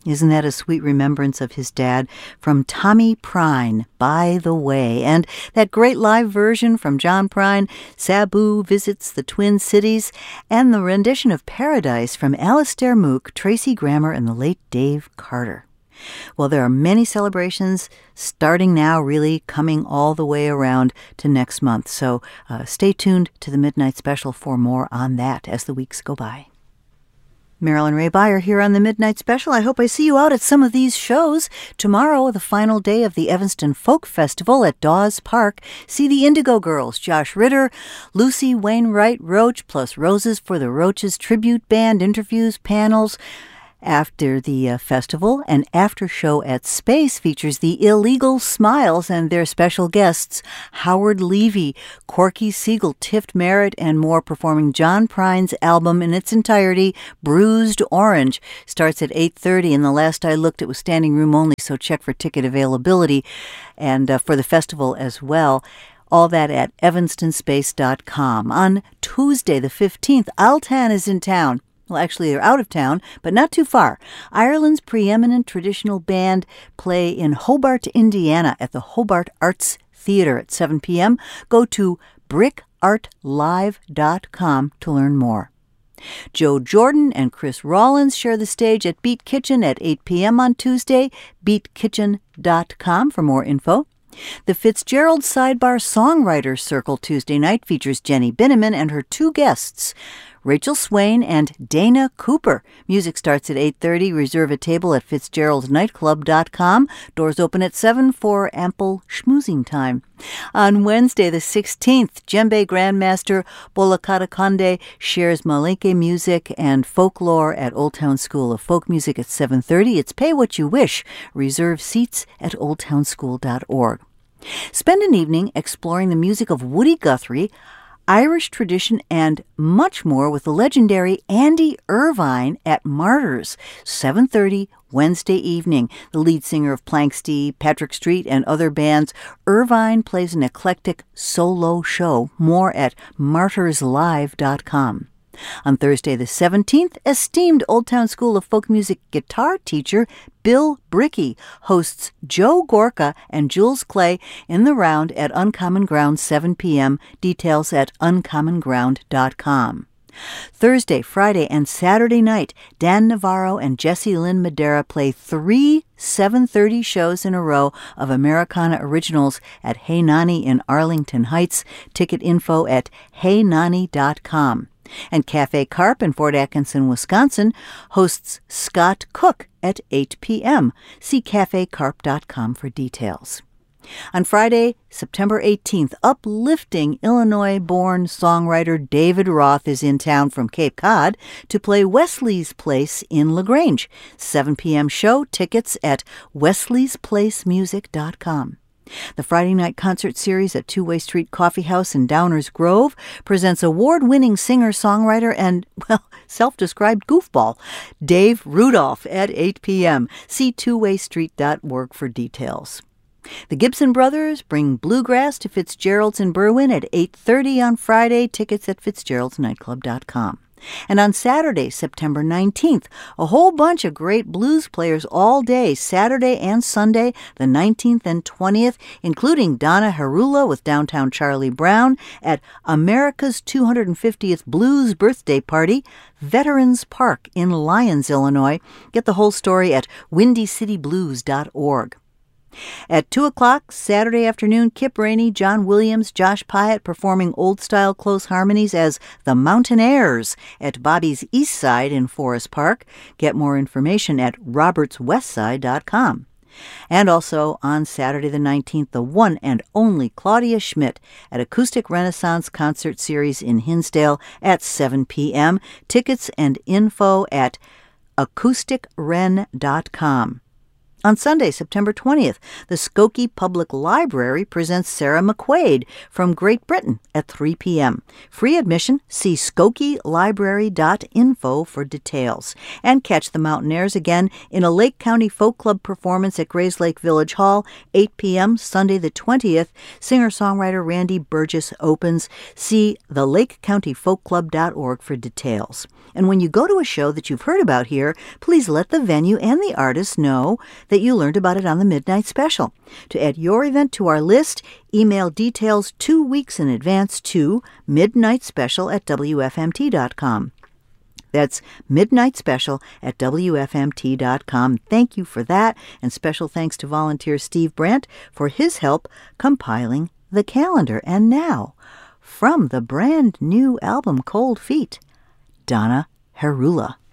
Isn't that a sweet remembrance of his dad? From Tommy Prine, By the Way. And that great live version from John Prine, Sabu Visits the Twin Cities, and the rendition of Paradise from Alastair Mook, Tracy Grammer, and the late Dave Carter. Well, there are many celebrations starting now, really coming all the way around to next month. So stay tuned to the Midnight Special for more on that as the weeks go by. Marilyn Ray Beyer here on the Midnight Special. I hope I see you out at some of these shows. Tomorrow, the final day of the Evanston Folk Festival at Dawes Park. See the Indigo Girls, Josh Ritter, Lucy Wainwright Roach, plus Roses for the Roaches tribute band, interviews, panels. After the festival, an after-show at Space features the Illegal Smiles and their special guests, Howard Levy, Corky Siegel, Tift Merritt, and more, performing John Prine's album in its entirety, Bruised Orange. Starts at 8:30, and the last I looked, it was standing room only, so check for ticket availability, and for the festival as well. All that at evanstonspace.com. On Tuesday, the 15th, Altan is in town. Well, actually, they're out of town, but not too far. Ireland's preeminent traditional band play in Hobart, Indiana at the Hobart Arts Theatre at 7 p.m. Go to brickartlive.com to learn more. Joe Jordan and Chris Rollins share the stage at Beat Kitchen at 8 p.m. on Tuesday. BeatKitchen.com for more info. The Fitzgerald Sidebar Songwriters Circle Tuesday night features Jenny Binneman and her two guests, Rachel Swain and Dana Cooper. Music starts at 8:30. Reserve a table at fitzgeraldnightclub.com. Doors open at 7 for ample schmoozing time. On Wednesday, the 16th, djembe grandmaster Bolakata Konde shares Malinke music and folklore at Old Town School of Folk Music at 7:30. It's Pay What You Wish. Reserve seats at oldtownschool.org. Spend an evening exploring the music of Woody Guthrie, Irish tradition, and much more with the legendary Andy Irvine at Martyrs, 7:30 Wednesday evening. The lead singer of Planxty, Patrick Street, and other bands, Irvine plays an eclectic solo show. More at martyrslive.com. On Thursday the 17th, esteemed Old Town School of Folk Music guitar teacher Bill Brickey hosts Joe Gorka and Jules Clay in the round at Uncommon Ground, 7 p.m. Details at uncommonground.com. Thursday, Friday, and Saturday night, Dan Navarro and Jessie Lynn Madera play 3 7:30 shows in a row of Americana Originals at Hey Nani in Arlington Heights. Ticket info at heynani.com. And Cafe Carp in Fort Atkinson, Wisconsin, hosts Scott Cook at 8 p.m. See cafecarp.com for details. On Friday, September 18th, uplifting Illinois-born songwriter David Roth is in town from Cape Cod to play Wesley's Place in LaGrange. 7 p.m. show, tickets at wesleysplacemusic.com. The Friday night concert series at Two-Way Street Coffee House in Downers Grove presents award-winning singer-songwriter and, well, self-described goofball Dave Rudolph at 8 p.m. See twowaystreet.org for details. The Gibson Brothers bring bluegrass to Fitzgerald's in Berwyn at 8:30 on Friday. Tickets at fitzgeraldsnightclub.com. And on Saturday, September 19th, a whole bunch of great blues players all day, Saturday and Sunday, the 19th and 20th, including Donna Harula with Downtown Charlie Brown at America's 250th Blues Birthday Party, Veterans Park in Lyons, Illinois. Get the whole story at windycityblues.org. At 2 o'clock Saturday afternoon, Kip Rainey, John Williams, Josh Pyatt performing old-style close harmonies as the Mountaineers at Bobby's East Side in Forest Park. Get more information at robertswestside.com. And also on Saturday the 19th, the one and only Claudia Schmidt at Acoustic Renaissance Concert Series in Hinsdale at 7 p.m. Tickets and info at acousticren.com. On Sunday, September 20th, the Skokie Public Library presents Sarah McQuaid from Great Britain at 3 p.m. Free admission. See skokielibrary.info for details. And catch the Mountaineers again in a Lake County Folk Club performance at Grayslake Village Hall, 8 p.m. Sunday the 20th. Singer-songwriter Randy Burgess opens. See thelakecountyfolkclub.org for details. And when you go to a show that you've heard about here, please let the venue and the artist know that you learned about it on the Midnight Special. To add your event to our list, email details 2 weeks in advance to midnightspecial@wfmt.com. That's midnightspecial@wfmt.com. Thank you for that, and special thanks to volunteer Steve Brandt for his help compiling the calendar. And now, from the brand new album Cold Feet, Donna Harula.